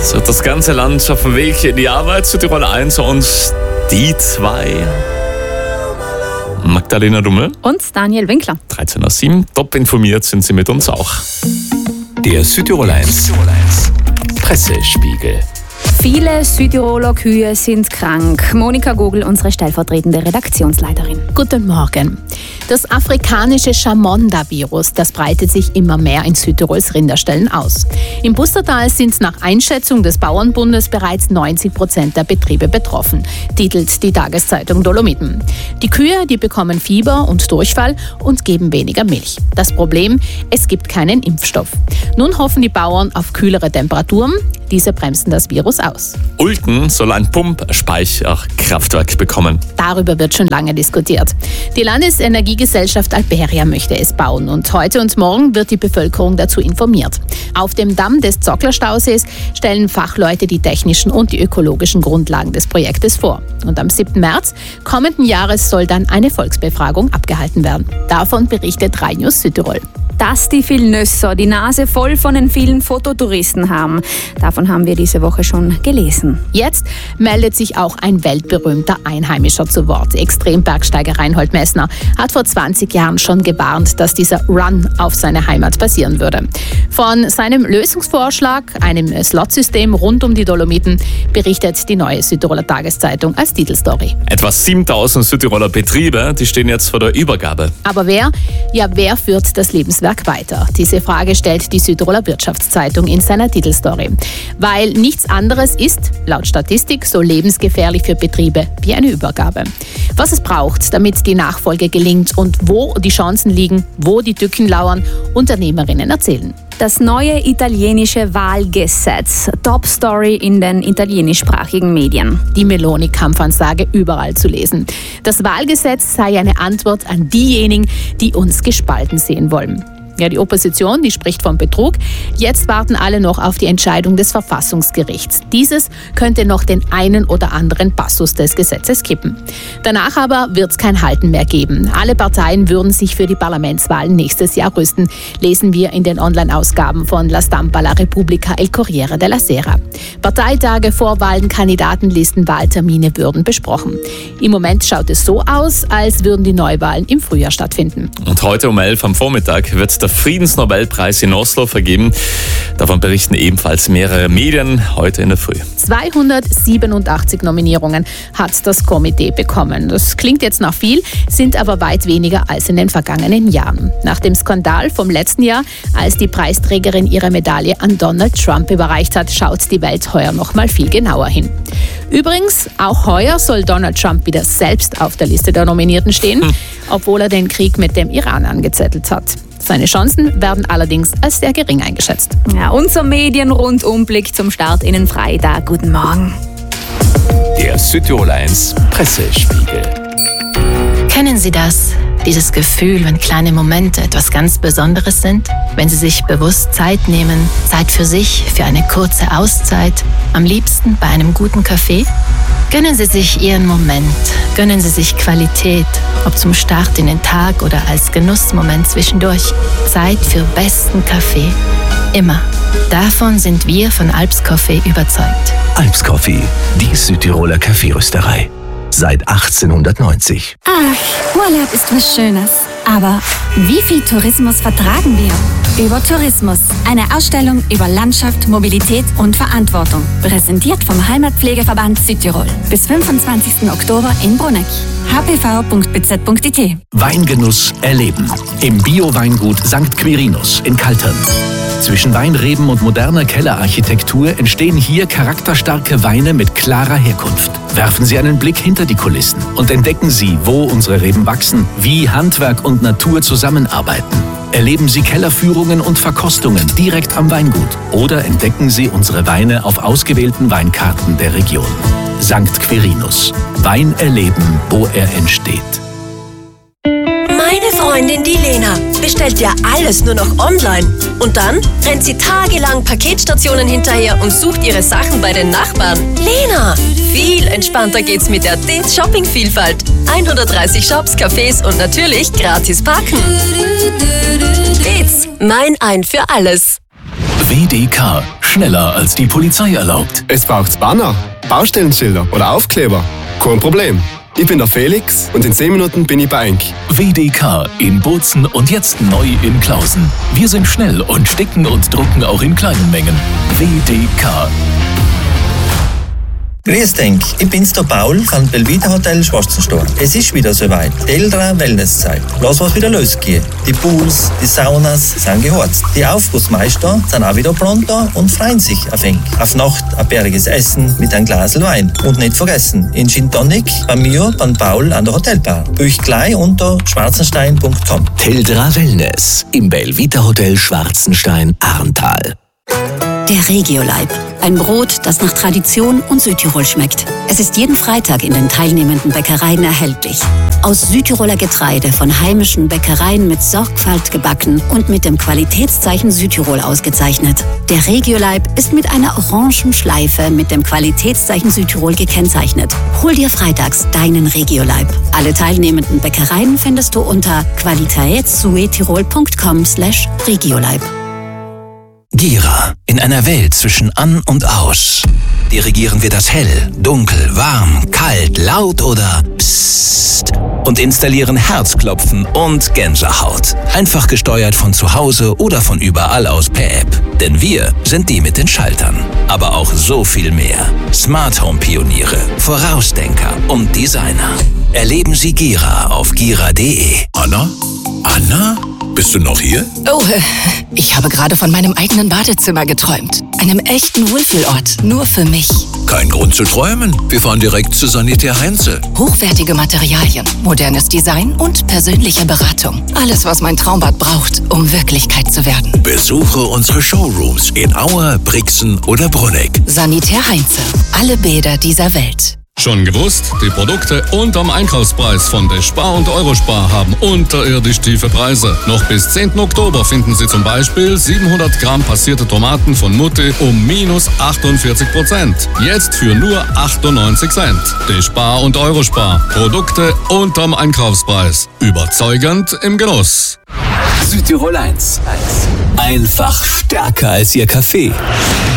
So, das ganze Land auf dem Weg in die Arbeit, Südtirol 1 und die 2. Magdalena Dummel und Daniel Winkler. 13:07, top informiert sind Sie mit uns auch. Der Südtirol 1 Pressespiegel. Viele Südtiroler Kühe sind krank. Monika Gogel, unsere stellvertretende Redaktionsleiterin. Guten Morgen. Das afrikanische Chamonda-Virus, das breitet sich immer mehr in Südtirols Rinderställen aus. Im Pustertal sind nach Einschätzung des Bauernbundes bereits 90% der Betriebe betroffen, titelt die Tageszeitung Dolomiten. Die Kühe, die bekommen Fieber und Durchfall und geben weniger Milch. Das Problem, es gibt keinen Impfstoff. Nun hoffen die Bauern auf kühlere Temperaturen. Diese bremsen das Virus aus. Ulten soll ein Pumpspeicherkraftwerk bekommen. Darüber wird schon lange diskutiert. Die Landesenergiegesellschaft Alberia möchte es bauen und heute und morgen wird die Bevölkerung dazu informiert. Auf dem Damm des Zockler-Stausees stellen Fachleute die technischen und die ökologischen Grundlagen des Projektes vor. Und am 7. März kommenden Jahres soll dann eine Volksbefragung abgehalten werden. Davon berichtet Rai News Südtirol. Dass die Villnösser die Nase voll von den vielen Fototouristen haben. Davon haben wir diese Woche schon gelesen. Jetzt meldet sich auch ein weltberühmter Einheimischer zu Wort. Extrembergsteiger Reinhold Messner hat vor 20 Jahren schon gewarnt, dass dieser Run auf seine Heimat passieren würde. Von seinem Lösungsvorschlag, einem Slotsystem rund um die Dolomiten, berichtet die Neue Südtiroler Tageszeitung als Titelstory. Etwa 7000 Südtiroler Betriebe, die stehen jetzt vor der Übergabe. Aber wer? Ja, wer führt das Lebenswerk weiter? Diese Frage stellt die Südtiroler Wirtschaftszeitung in seiner Titelstory. Weil nichts anderes ist, laut Statistik, so lebensgefährlich für Betriebe wie eine Übergabe. Was es braucht, damit die Nachfolge gelingt und wo die Chancen liegen, wo die Tücken lauern, Unternehmerinnen erzählen. Das neue italienische Wahlgesetz. Top-Story in den italienischsprachigen Medien. Die Meloni-Kampfansage überall zu lesen. Das Wahlgesetz sei eine Antwort an diejenigen, die uns gespalten sehen wollen. Ja, die Opposition, die spricht vom Betrug. Jetzt warten alle noch auf die Entscheidung des Verfassungsgerichts. Dieses könnte noch den einen oder anderen Passus des Gesetzes kippen. Danach aber wird es kein Halten mehr geben. Alle Parteien würden sich für die Parlamentswahlen nächstes Jahr rüsten, lesen wir in den Online-Ausgaben von La Stampa, La Repubblica, El Corriere della Sera. Parteitage, Vorwahlen, Kandidatenlisten, Wahltermine würden besprochen. Im Moment schaut es so aus, als würden die Neuwahlen im Frühjahr stattfinden. Und heute um 11 am Vormittag wird der Friedensnobelpreis in Oslo vergeben. Davon berichten ebenfalls mehrere Medien heute in der Früh. 287 Nominierungen hat das Komitee bekommen. Das klingt jetzt nach viel, sind aber weit weniger als in den vergangenen Jahren. Nach dem Skandal vom letzten Jahr, als die Preisträgerin ihre Medaille an Donald Trump überreicht hat, schaut die Welt heuer noch mal viel genauer hin. Übrigens, auch heuer soll Donald Trump wieder selbst auf der Liste der Nominierten stehen, obwohl er den Krieg mit dem Iran angezettelt hat. Seine Chancen werden allerdings als sehr gering eingeschätzt. Ja, unser Medienrundumblick zum Start in den Freitag. Guten Morgen. Der Südtirol 1 Pressespiegel. Kennen Sie das? Dieses Gefühl, wenn kleine Momente etwas ganz Besonderes sind? Wenn Sie sich bewusst Zeit nehmen, Zeit für sich, für eine kurze Auszeit, am liebsten bei einem guten Kaffee? Gönnen Sie sich Ihren Moment, gönnen Sie sich Qualität, ob zum Start in den Tag oder als Genussmoment zwischendurch. Zeit für besten Kaffee. Immer. Davon sind wir von Alps Coffee überzeugt. Alps Coffee, die Südtiroler Kaffeerösterei. Seit 1890. Ach, Urlaub ist was Schönes. Aber wie viel Tourismus vertragen wir? Über Tourismus. Eine Ausstellung über Landschaft, Mobilität und Verantwortung. Präsentiert vom Heimatpflegeverband Südtirol. Bis 25. Oktober in Bruneck. hpv.bz.it. Weingenuss erleben. Im Bio-Weingut St. Quirinus in Kaltern. Zwischen Weinreben und moderner Kellerarchitektur entstehen hier charakterstarke Weine mit klarer Herkunft. Werfen Sie einen Blick hinter die Kulissen und entdecken Sie, wo unsere Reben wachsen, wie Handwerk und Natur zusammenarbeiten. Erleben Sie Kellerführungen und Verkostungen direkt am Weingut oder entdecken Sie unsere Weine auf ausgewählten Weinkarten der Region. St. Quirinus. Wein erleben, wo er entsteht. Meine Freundin, die Lena, bestellt ja alles nur noch online. Und dann rennt sie tagelang Paketstationen hinterher und sucht ihre Sachen bei den Nachbarn. Lena, viel entspannter geht's mit der DEETS Shopping-Vielfalt. 130 Shops, Cafés und natürlich gratis parken. DEETS, mein Ein für alles. WDK schneller, als die Polizei erlaubt. Es braucht Banner, Baustellenschilder oder Aufkleber. Kein Problem. Ich bin der Felix und in 10 Minuten bin ich bei Enk. WDK in Bozen und jetzt neu in Klausen. Wir sind schnell und sticken und drucken auch in kleinen Mengen. WDK. Grüß dich, ich bin's der Paul von Belvita Hotel Schwarzenstein. Es ist wieder soweit. Teldra Wellnesszeit. Lass was wieder losgehen. Die Pools, die Saunas sind geheizt. Die Aufgussmeister sind auch wieder pronto und freuen sich auf Enk. Auf Nacht ein bäriges Essen mit einem Glas Wein. Und nicht vergessen, in Gin Tonic bei mir, beim Paul an der Hotelbar. Buch gleich unter schwarzenstein.com. Teldra Wellness im Belvita Hotel Schwarzenstein, Arntal. Der Regiolaib. Ein Brot, das nach Tradition und Südtirol schmeckt. Es ist jeden Freitag in den teilnehmenden Bäckereien erhältlich. Aus Südtiroler Getreide von heimischen Bäckereien mit Sorgfalt gebacken und mit dem Qualitätszeichen Südtirol ausgezeichnet. Der Regiolaib ist mit einer orangen Schleife mit dem Qualitätszeichen Südtirol gekennzeichnet. Hol dir freitags deinen Regiolaib. Alle teilnehmenden Bäckereien findest du unter qualitätssuetirol.com/Regiolaib. Gira. In einer Welt zwischen an und aus. Dirigieren wir das hell, dunkel, warm, kalt, laut oder psst und installieren Herzklopfen und Gänsehaut. Einfach gesteuert von zu Hause oder von überall aus per App. Denn wir sind die mit den Schaltern. Aber auch so viel mehr. Smart Home Pioniere, Vorausdenker und Designer. Erleben Sie Gira auf gira.de. Anna? Anna? Bist du noch hier? Oh, ich habe gerade von meinem eigenen Badezimmer geträumt. Einem echten Wohlfühlort, nur für mich. Kein Grund zu träumen. Wir fahren direkt zu Sanitär Heinze. Hochwertige Materialien, modernes Design und persönliche Beratung. Alles, was mein Traumbad braucht, um Wirklichkeit zu werden. Besuche unsere Showrooms in Auer, Brixen oder Brunegg. Sanitär Heinze. Alle Bäder dieser Welt. Schon gewusst? Die Produkte unterm Einkaufspreis von der Spar und Eurospar haben unterirdisch tiefe Preise. Noch bis 10. Oktober finden Sie zum Beispiel 700 Gramm passierte Tomaten von Mutti um minus 48%. Jetzt für nur 98 Cent. Die Spar und Eurospar. Produkte unterm Einkaufspreis. Überzeugend im Genuss. Südtirol 1. Einfach stärker als Ihr Kaffee.